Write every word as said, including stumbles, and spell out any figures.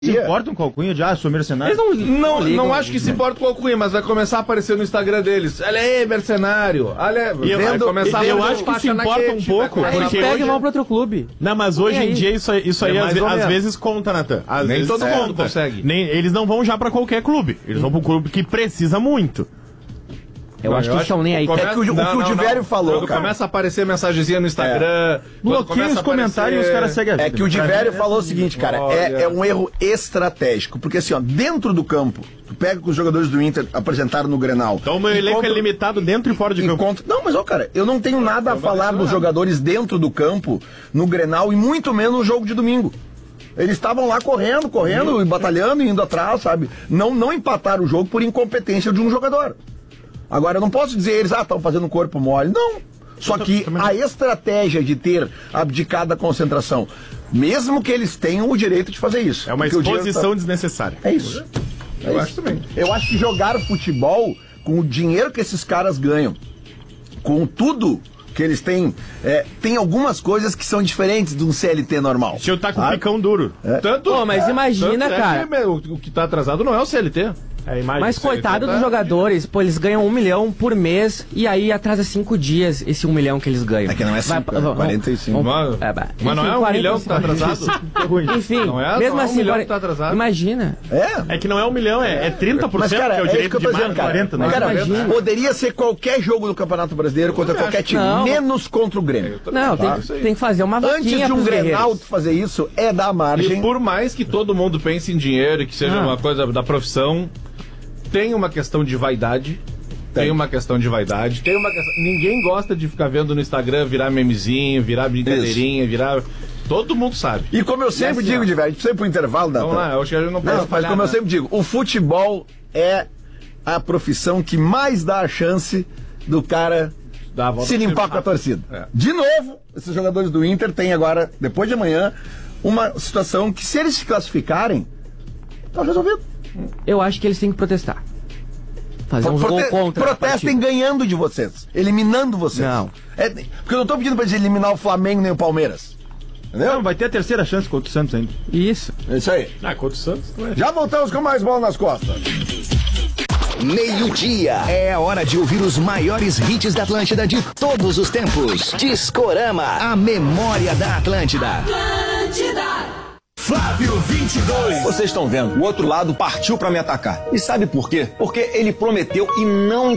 Se importam com o Alcunha de, ah, sou mercenário? Eles não, não, Não, ligam, não acho que se importa com o Alcunha, mas vai começar a aparecer no Instagram deles. Olha aí, mercenário. Olha, E eu, vendo, começar eu acho que se importa um pouco. Aí eles Porque pegam e hoje... vão pra outro clube. Não, mas hoje E em aí? dia isso, isso aí É às, mais ou às menos. vezes conta, Natan. Às Nem vezes todo mundo conta. consegue. Nem, eles não vão já pra qualquer clube. Eles vão pro clube que precisa muito. Eu acho que eles estão nem aí. Come- É que o- o que o Não, não, Divério não. falou, Quando cara. começa a aparecer mensagenzinha no Instagram. quando Bloqueia começa os a comentários e aparecer- os caras seguem a vida. É que o Divério falou o seguinte, cara, Olha. é, é um erro estratégico, porque assim, ó, dentro do campo, tu pega que os jogadores do Inter apresentaram no Grenal. Então o meu elenco Encontra- é limitado dentro e fora de campo. encontra- Não, mas ó, cara, eu não tenho nada a falar dos jogadores dentro do campo, no Grenal, e muito menos no jogo de domingo. Eles estavam lá correndo, correndo, e batalhando, e indo atrás, sabe? Não, não empataram o jogo por incompetência de um jogador. Agora, eu não posso dizer eles, ah, estão fazendo corpo mole. Não. Só que a estratégia de ter abdicado da concentração, mesmo que eles tenham o direito de fazer isso. É uma porque o dinheiro exposição tá- desnecessária. É isso. Eu acho também. Eu acho que jogar futebol com o dinheiro que esses caras ganham, com tudo que eles têm, é, tem algumas coisas que são diferentes de um C L T normal. Deixa eu estar com o Ah, picão duro. Tanto, Pô, mas imagina, tanto é cara. que, meu, o que tá atrasado não é o C L T. É, imagina. Mas coitado dos jogadores, pô, eles ganham um milhão por mês e aí atrasa cinco dias esse um milhão que eles ganham. É que não é cinco, é quarenta e cinco. Mas, É, bah, mas não enfim, é um quarenta e milhão que tá cinco. atrasado? Enfim, Não é- mesmo não é um assim, milhão agora- que tá atrasado. imagina. É. É que não é um milhão, é, é trinta por cento Mas, cara, que é o é isso direito que eu tô de dizendo, marca. cara. quarenta, Mas, né? cara, Imagina. poderia ser qualquer jogo do Campeonato Brasileiro contra qualquer time, Não. menos contra o Grêmio. Não, tem, tem que fazer uma vaquinha Antes de um pros Grenal guerreiros. tu fazer isso, é dar margem. E por mais que todo mundo pense em dinheiro e que seja Ah. uma coisa da profissão, tem uma questão de vaidade. Tem, uma questão de vaidade. Tem uma questão... Ninguém gosta de ficar vendo no Instagram virar memezinho, virar brincadeirinha, virar. Todo mundo sabe. E como eu sempre assim, digo, ó. de velho, sempre pro intervalo, Natan. Vamos lá, eu acho que a gente não pode Não, mas falhar, como eu né? sempre digo, o futebol é a profissão que mais dá a chance do cara Dá a volta se por limpar cima. com a torcida. É. De novo, esses jogadores do Inter têm agora, depois de amanhã, uma situação que se eles se classificarem, tá resolvido. Eu acho que eles têm que protestar. Fazer uns Prote- gols contra. a protestem partida. ganhando de vocês, eliminando vocês. Não. É, porque eu não tô pedindo pra eles eliminar o Flamengo nem o Palmeiras. Entendeu? Não, vai ter a terceira chance contra o Santos ainda. Isso. É isso aí. Ah, contra o Santos, não é? Já voltamos com mais bola nas costas. Meio-dia. É a hora de ouvir os maiores hits da Atlântida de todos os tempos. Discorama, a memória da Atlântida. Flávio vinte e dois. Vocês estão vendo, o outro lado partiu pra me atacar. E sabe por quê? Porque ele prometeu e não